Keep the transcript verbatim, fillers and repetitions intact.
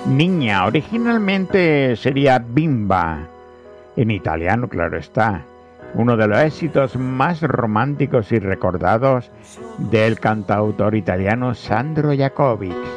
Niña, originalmente sería Bimba, en italiano, claro está, uno de los éxitos más románticos y recordados del cantautor italiano Sandro Jacobic.